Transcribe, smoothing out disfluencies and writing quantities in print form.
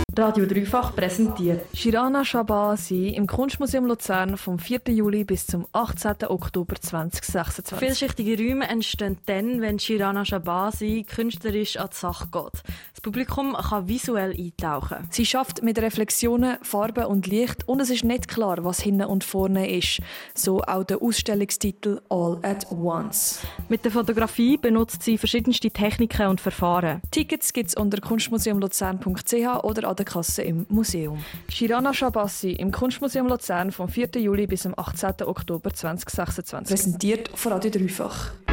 Radio Dreifach präsentiert Shirana Shabasi im Kunstmuseum Luzern vom 4. Juli bis zum 18. Oktober 2026. Vielschichtige Räume entstehen dann, wenn Shirana Shabasi künstlerisch an die Sache geht. Das Publikum kann visuell eintauchen. Sie schafft mit Reflexionen, Farben und Licht und es ist nicht klar, was hinten und vorne ist. So auch der Ausstellungstitel All at Once. Mit der Fotografie benutzt sie verschiedenste Techniken und Verfahren. Tickets gibt es unter kunstmuseumluzern.ch oder an der Kasse im Museum. Shirana Shabasi im Kunstmuseum Luzern vom 4. Juli bis zum 18. Oktober 2026. Präsentiert von Radio Dreifach.